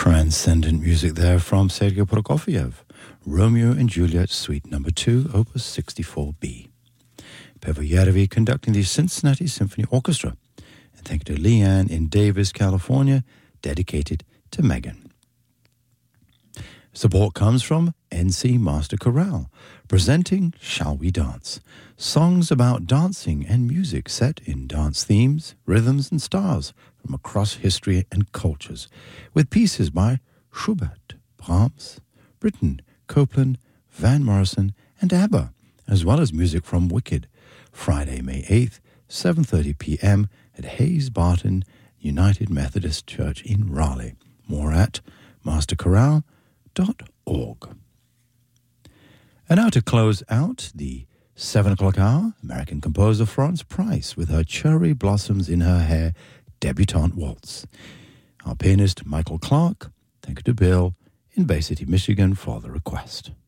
Transcendent music there from Sergei Prokofiev, Romeo and Juliet Suite No. 2, Opus 64B. Pavel Yarvi conducting the Cincinnati Symphony Orchestra. And thank you to Leanne in Davis, California, dedicated to Megan. Support comes from NC Master Chorale, presenting Shall We Dance? Songs about dancing and music set in dance themes, rhythms, and styles from across history and cultures, with pieces by Schubert, Brahms, Britten, Copland, Van Morrison, and ABBA, as well as music from Wicked. Friday, May 8th, 7:30 p.m. at Hayes Barton United Methodist Church in Raleigh. More at masterchorale.org. And now to close out the 7 o'clock hour, American composer Florence Price with her Cherry Blossoms in Her Hair debutante waltz. Our pianist Michael Clark, thank you to Bill in Bay City, Michigan for the request.